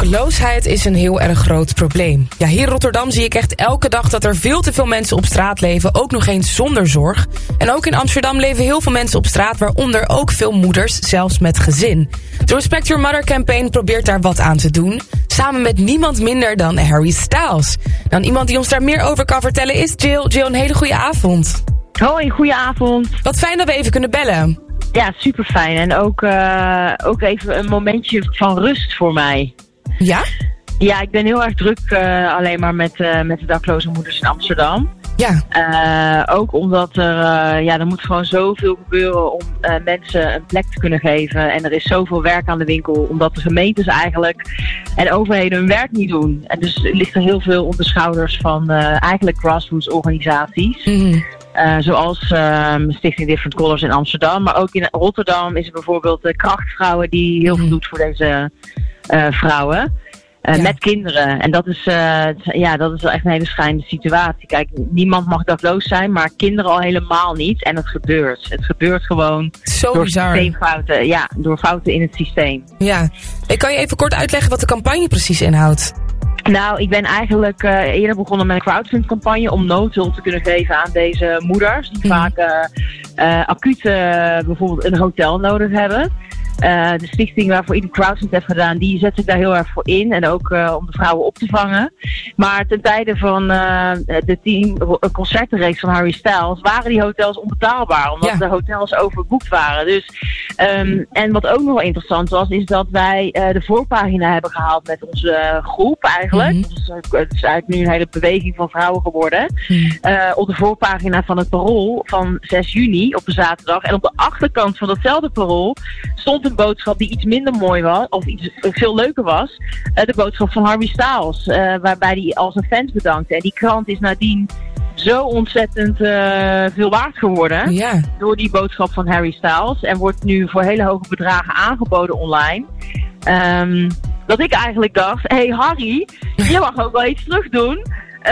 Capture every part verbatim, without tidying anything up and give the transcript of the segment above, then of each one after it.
Dakloosheid is een heel erg groot probleem. Ja, hier in Rotterdam zie ik echt elke dag dat er veel te veel mensen op straat leven, ook nog eens zonder zorg. En ook in Amsterdam leven heel veel mensen op straat, waaronder ook veel moeders, zelfs met gezin. De Respect Your Mother Campaign probeert daar wat aan te doen, samen met niemand minder dan Harry Styles. Dan iemand die ons daar meer over kan vertellen is Jill. Jill, een hele goede avond. Hoi, goeie avond. Wat fijn dat we even kunnen bellen. Ja, super fijn. En ook, uh, ook even een momentje van rust voor mij. Ja? Ja, ik ben heel erg druk uh, alleen maar met, uh, met de dakloze moeders in Amsterdam. Ja. Uh, ook omdat er, uh, ja, er moet gewoon zoveel gebeuren om uh, mensen een plek te kunnen geven. En er is zoveel werk aan de winkel, omdat de gemeentes eigenlijk en overheden hun werk niet doen. En dus ligt er heel veel op de schouders van uh, eigenlijk grassroots organisaties. Mm-hmm. Uh, zoals uh, Stichting Different Colors in Amsterdam. Maar ook in Rotterdam is er bijvoorbeeld de Krachtvrouwen die heel veel doet voor deze uh, vrouwen. Uh, ja. Met kinderen. En dat is, uh, ja, dat is wel echt een hele schrijnende situatie. Kijk, niemand mag dakloos zijn, maar kinderen al helemaal niet. En het gebeurt. Het gebeurt gewoon Zo door bizar. systeemfouten. Ja, door fouten in het systeem. Ja. Ik kan je even kort uitleggen wat de campagne precies inhoudt? Nou, ik ben eigenlijk uh, eerder begonnen met een crowdfund-campagne om noodhulp te kunnen geven aan deze moeders. Die mm. vaak uh, uh, acuut uh, bijvoorbeeld een hotel nodig hebben. Uh, de stichting waarvoor ik de crowdfund heb gedaan, die zet zich daar heel erg voor in. En ook uh, om de vrouwen op te vangen. Maar ten tijde van uh, de team concertenreeks van Harry Styles waren die hotels onbetaalbaar. Omdat ja. de hotels overboekt waren. Dus, um, en wat ook nog wel interessant was, is dat wij uh, de voorpagina hebben gehaald met onze uh, groep eigenlijk. Mm-hmm. Dus, uh, het is eigenlijk nu een hele beweging van vrouwen geworden. Mm. Uh, op de voorpagina van het Parool van zes juni op de zaterdag. En op de achterkant van datzelfde Parool stond een boodschap die iets minder mooi was, of iets veel leuker was. Uh, de boodschap van Harry Styles, uh, waarbij hij al zijn fans bedankte. En die krant is nadien zo ontzettend uh, veel waard geworden. Ja. Door die boodschap van Harry Styles. En wordt nu voor hele hoge bedragen aangeboden online. Um, dat ik eigenlijk dacht, hé hey Harry, je mag ook wel iets terug doen.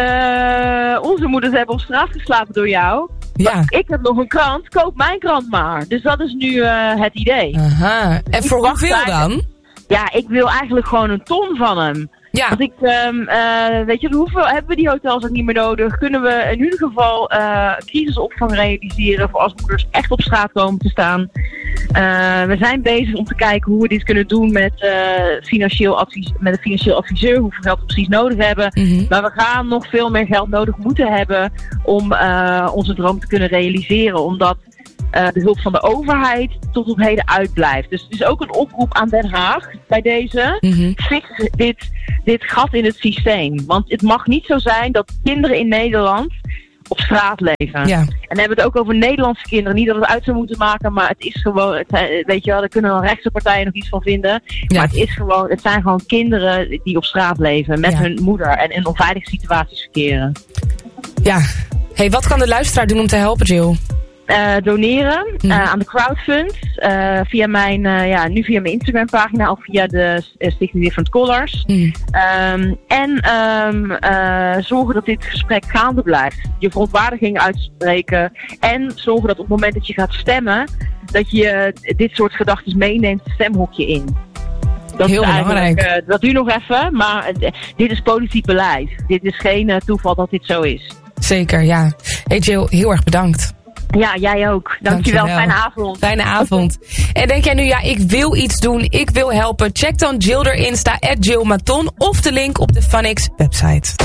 Uh, onze moeders hebben op straat geslapen door jou. Ja. Ik heb nog een krant, koop mijn krant maar. Dus dat is nu uh, het idee. Aha. En voor hoeveel dan? Ja, ik wil eigenlijk gewoon een ton van hem. Ja. Want ik, um, uh, weet je, hoeveel hebben we die hotels ook niet meer nodig? Kunnen we in ieder geval uh, crisisopvang realiseren voor als moeders echt op straat komen te staan? Uh, we zijn bezig om te kijken hoe we dit kunnen doen met, uh, financieel advies, met een financieel adviseur, hoeveel geld we precies nodig hebben. Mm-hmm. Maar we gaan nog veel meer geld nodig moeten hebben om uh, onze droom te kunnen realiseren. Omdat Uh, de hulp van de overheid tot op heden uitblijft. Dus het is ook een oproep aan Den Haag bij deze. Mm-hmm. Fix dit, dit gat in het systeem. Want het mag niet zo zijn dat kinderen in Nederland op straat leven. Ja. En dan hebben we het ook over Nederlandse kinderen. Niet dat we het uit zou moeten maken, maar het is gewoon, het, weet je wel, daar kunnen wel rechtse partijen nog iets van vinden. Ja. Maar het is gewoon, het zijn gewoon kinderen die op straat leven met ja. hun moeder en in onveilige situaties verkeren. Ja. Hey, wat kan de luisteraar doen om te helpen, Jill? Uh, doneren uh, aan de crowdfund uh, via mijn, uh, ja, nu via mijn Instagram pagina of via de uh, Stichting Different Colors. Mm. Um, en um, uh, zorgen dat dit gesprek gaande blijft. Je verontwaardiging uitspreken en zorgen dat op het moment dat je gaat stemmen, dat je uh, dit soort gedachten meeneemt het stemhokje in. Dat Heel is belangrijk. Uh, dat duurt nog even, maar uh, dit is politiek beleid. Dit is geen uh, toeval dat dit zo is. Zeker, ja. Hey Jill, heel erg bedankt. Ja, jij ook. Dankjewel. Dankjewel. Fijne avond. Fijne avond. En denk jij nu, ja, ik wil iets doen, ik wil helpen. Check dan Jill er Insta, at Jill Maton, of de link op de Funix website.